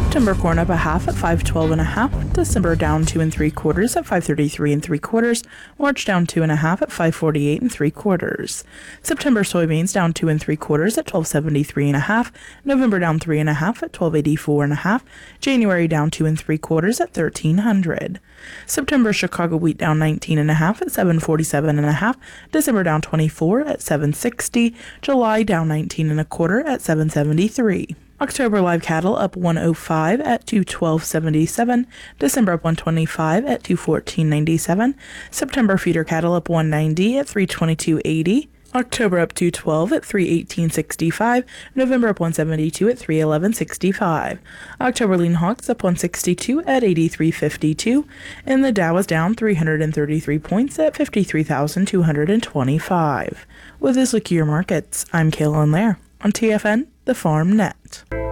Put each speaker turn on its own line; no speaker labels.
September corn up a half at 512 and a half. December down 2 3/4 at 533 3/4. March down 2 1/2 at 548 3/4. September soybeans down 2 3/4 at 1273 and a half. November down 3 1/2 at 1284 and a half. January down 2 3/4 at 1300. September Chicago wheat down 19 and a half at 747 and a half. December down 24 at 760. July down 19 1/4 at 773. October live cattle up 105 at 212.77. December up 125 at 214.97. September feeder cattle up 190 at 322.80. October up 212 at 318.65. November up 172 at 311.65. October lean hogs up 162 at 83.52. And the Dow is down 333 points at 53,225. With this look at your markets, I'm Kaylin Lair on TFN, the Farm Net.